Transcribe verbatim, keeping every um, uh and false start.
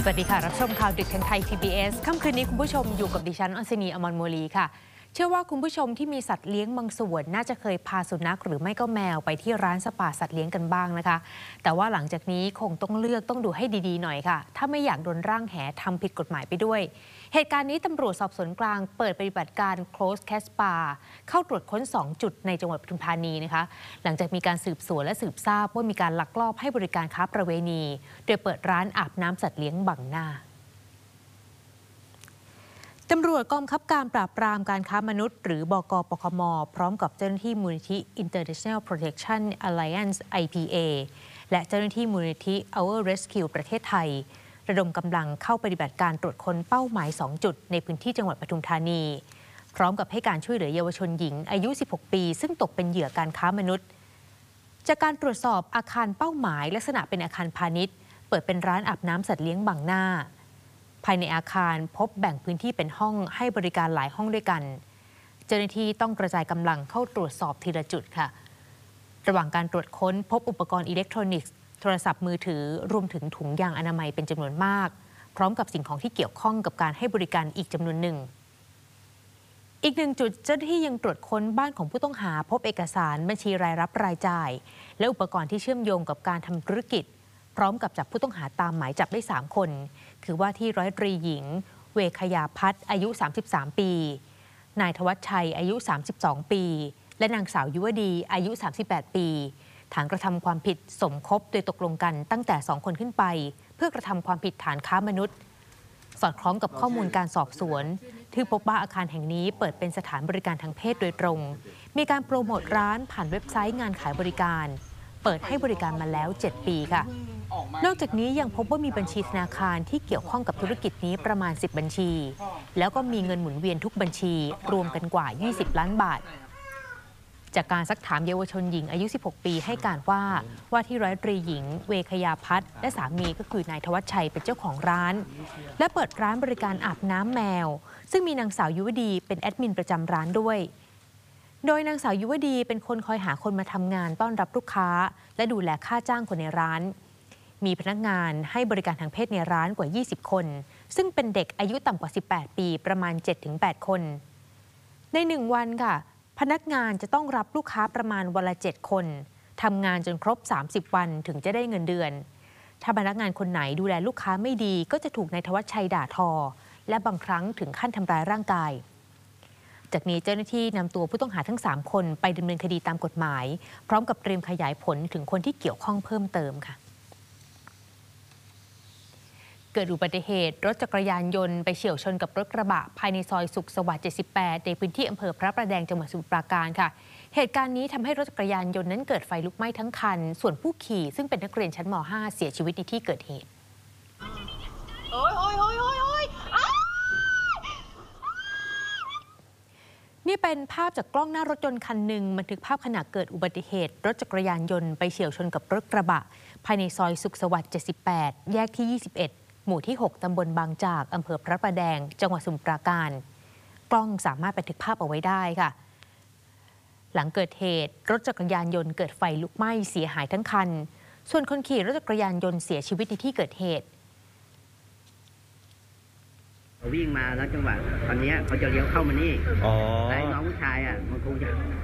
สวัสดีค่ะรับชมข่าวดึกทางไทย พี บี เอส ค่ำคืนนี้คุณผู้ชมอยู่กับดิฉันอัญชนีอมรโมลีค่ะเชื่อว่าคุณผู้ชมที่มีสัตว์เลี้ยงบางส่วนน่าจะเคยพาสุนัขหรือไม่ก็แมวไปที่ร้านสปาสัตว์เลี้ยงกันบ้างนะคะแต่ว่าหลังจากนี้คงต้องเลือกต้องดูให้ดีๆหน่อยค่ะถ้าไม่อยากโดนร่างแหทำผิดกฎหมายไปด้วยเหตุการณ์นี้ตำรวจสอบสวนกลางเปิดปฏิบัติการ Close Cat Spa เข้าตรวจค้นสองจุดในจังหวัดปทุมธานีนะคะหลังจากมีการสืบสวนและสืบทราบว่ามีการลักลอบให้บริการค้าประเวณีโดยเปิดร้านอาบน้ำสัตว์เลี้ยงบังหน้าตำรวจกองบังคับการปราบปรามการค้ามนุษย์หรือบก.ปคม.พร้อมกับเจ้าหน้าที่มูลนิธิ International Protection Alliance ไอ พี เอ และเจ้าหน้าที่มูลนิธิ Our Rescue ประเทศไทยระดมกำลังเข้าปฏิบัติการตรวจค้นเป้าหมายสองจุดในพื้นที่จังหวัดปทุมธานีพร้อมกับให้การช่วยเหลือเยาวชนหญิงอายุสิบหกปีซึ่งตกเป็นเหยื่อการค้ามนุษย์จากการตรวจสอบอาคารเป้าหมายลักษณะเป็นอาคารพาณิชย์เปิดเป็นร้านอาบน้ำสัตว์เลี้ยงบังหน้าภายในอาคารพบแบ่งพื้นที่เป็นห้องให้บริการหลายห้องด้วยกันเจ้าหน้าที่ต้องกระจายกำลังเข้าตรวจสอบทีละจุดค่ะระหว่างการตรวจค้นพบอุปกรณ์อิเล็กทรอนิกส์โทรศัพท์มือถือรวมถึงถุงยางอนามัยเป็นจำนวนมากพร้อมกับสิ่งของที่เกี่ยวข้องกับการให้บริการอีกจำนวนหนึ่งอีกหนึ่งจุดเจ้าหน้าที่ยังตรวจค้นบ้านของผู้ต้องหาพบเอกสารบัญชีรายรับรายจ่ายและอุปกรณ์ที่เชื่อมโยงกับการทำธุรกิจพร้อมกับจับผู้ต้องหาตามหมายจับได้สามคนคือว่าที่ร้อยตรีหญิงเวคยาพัฒน์อายุสามสิบสามปีนายธวัชชัยอายุสามสิบสองปีและนางสาวยุวดีอายุสามสิบแปดปีฐานกระทำความผิดสมคบโดยตกลงกันตั้งแต่สองคนขึ้นไปเพื่อกระทำความผิดฐานค้ามนุษย์สอดคล้องกับข้อมูลการสอบสวนที่พบว่าอาคารแห่งนี้เปิดเป็นสถานบริการทางเพศโดยตรงมีการโปรโมทร้านผ่านเว็บไซต์งานขายบริการเปิดให้บริการมาแล้วเจ็ดปีค่ะนอกจากนี้ยังพบว่ามีบัญชีธนาคารที่เกี่ยวข้องกับธุรกิจนี้ประมาณสิบบัญชีแล้วก็มีเงินหมุนเวียนทุกบัญชีรวมกันกว่ายี่สิบล้านบาทจากการซักถามเยาวชนหญิงอายุสิบหกปีให้การว่าว่าที่ร้อยตรีหญิงเวคยาพัฒน์และสามีก็คือนายธวัชชัยเป็นเจ้าของร้านและเปิดร้านบริการอาบน้ำแมวซึ่งมีนางสาวยุวดีเป็นแอดมินประจำร้านด้วยโดยนางสาวยุวดีเป็นคนคอยหาคนมาทำงานต้อนรับลูกค้าและดูแลค่าจ้างคนในร้านมีพนักงานให้บริการทางเพศในร้านกว่ายี่สิบคนซึ่งเป็นเด็กอายุต่ำกว่าสิบแปดปีประมาณ เจ็ดถึงแปด คนในหนึ่งวันค่ะพนักงานจะต้องรับลูกค้าประมาณวันละเจ็ดคนทำงานจนครบสามสิบวันถึงจะได้เงินเดือนถ้าพนักงานคนไหนดูแลลูกค้าไม่ดีก็จะถูกนายธวัชชัยด่าทอและบางครั้งถึงขั้นทำร้ายร่างกายจากนี้เจ้าหน้าที่นำตัวผู้ต้องหาทั้งสามคนไปดำเนินคดีตามกฎหมายพร้อมกับเตรียมขยายผลถึงคนที่เกี่ยวข้องเพิ่มเติมค่ะเกิดอุบัติเหตุรถจักรยานยนต์ไปเฉี่ยวชนกับรถกระบะภายในซอยสุขสวัสดิ์เจ็ดสิบแปดในพื้นที่อำเภอพระประแดงจังหวัดสมุทรปราการค่ะเหตุการณ์นี้ทำให้รถจักรยานยนต์นั้นเกิดไฟลุกไหม้ทั้งคันส่วนผู้ขี่ซึ่งเป็นนักเรียนชั้นม ห้า เสียชีวิตในที่เกิดเหตุโอ้ยโอ้ยโอ้ยโอ้ยโอ้ยนี่เป็นภาพจากกล้องหน้ารถยนต์คันหนึ่งบันทึกภาพขณะเกิดอุบัติเหตุรถจักรยานยนต์ไปเฉี่ยวชนกับรถกระบะภายในซอยสุขสวัสดิ์เจ็ดสิบแปดแยกที่ยี่สิบเอ็ดหมู่ที่หกตำบลบางจากอำเภอพระประแดงจังหวัดสมุทรปราการกล้องสามารถบันทึกภาพเอาไว้ได้ค่ะหลังเกิดเหตุรถจักรยานยนต์เกิดไฟลุกไหม้เสียหายทั้งคันส่วนคนขี่รถจักรยานยนต์เสียชีวิตในที่เกิดเหตุวิ่งมาแล้วจังหวะตอนนี้เขาจะเลี้ยวเข้ามานี่แต่น้องผู้ชายอ่ะมันคงจะ